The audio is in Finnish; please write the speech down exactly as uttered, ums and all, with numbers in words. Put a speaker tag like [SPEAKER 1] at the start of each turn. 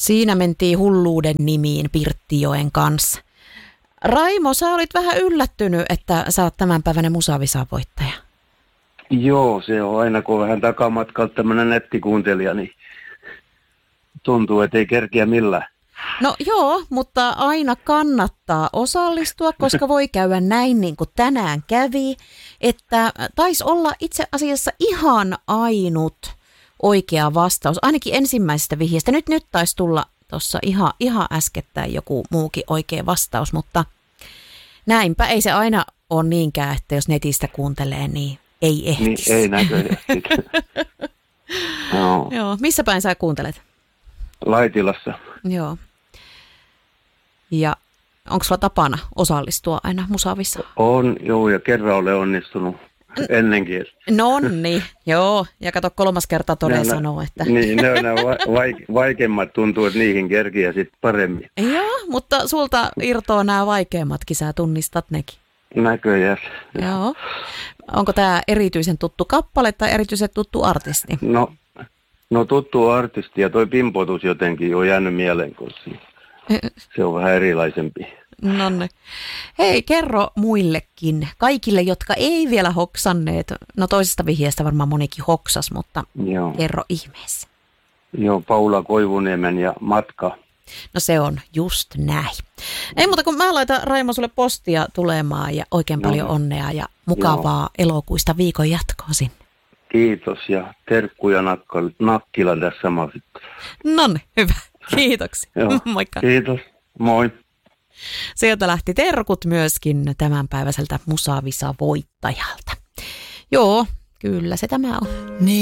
[SPEAKER 1] Siinä mentiin hulluuden nimiin Pirttijoen kanssa. Raimo, sä olit vähän yllättynyt, että sä oot tämänpäiväinen Musavisa-voittaja.
[SPEAKER 2] Joo, se on aina kun on vähän takamatkalta tämmöinen nettikuuntelija, niin tuntuu, että ei kerkiä millään.
[SPEAKER 1] No joo, mutta aina kannattaa osallistua, koska voi käydä näin niin kuin tänään kävi, että taisi olla itse asiassa ihan ainut oikea vastaus, ainakin ensimmäisestä vihjeestä. Nyt, nyt taisi tulla tuossa ihan, ihan äskettäin joku muukin oikea vastaus, mutta näinpä ei se aina ole niinkään, että jos netistä kuuntelee, niin ei ehtisi.
[SPEAKER 2] Niin, ei näköjään no.
[SPEAKER 1] Joo, missä päin sä kuuntelet?
[SPEAKER 2] Laitilassa.
[SPEAKER 1] Joo. Ja onko sulla tapana osallistua aina Musavissa?
[SPEAKER 2] On, joo, ja kerran olen onnistunut ennenkin.
[SPEAKER 1] Nonni, joo. Ja kato, kolmas kerta Tore sanoo, että...
[SPEAKER 2] Niin, ne on nämä vaik- vaikeimmat, tuntuu, että niihin kerkiä sitten paremmin.
[SPEAKER 1] Joo, mutta sulta irtoaa nämä vaikeimmatkin, sä tunnistat nekin.
[SPEAKER 2] Näköjään.
[SPEAKER 1] Joo. Onko tämä erityisen tuttu kappale tai erityisen tuttu artisti?
[SPEAKER 2] No, no tuttu artisti ja toi pimpotus jotenkin on jäänyt mieleen, kun se on vähän erilaisempi.
[SPEAKER 1] Nonne. Hei, kerro muillekin, kaikille, jotka ei vielä hoksanneet. No toisesta vihjeestä varmaan monikin hoksas, mutta Joo. kerro ihmeessä.
[SPEAKER 2] Joo, Paula Koivuniemen ja Matka.
[SPEAKER 1] No se on just näin. Ei muuta kuin mä laitan Raimo sulle postia tulemaan ja oikein Joo. paljon onnea ja mukavaa Joo. elokuista viikon jatkoa sinne.
[SPEAKER 2] Kiitos ja terkkuja Nakkila tässä samalla.
[SPEAKER 1] Nonne, hyvä. Kiitoksia. Moikka.
[SPEAKER 2] Kiitos. Moi.
[SPEAKER 1] Sieltä lähti terkut myöskin tämänpäiväiseltä Musavisa-voittajalta. Joo, kyllä se tämä on. Niin.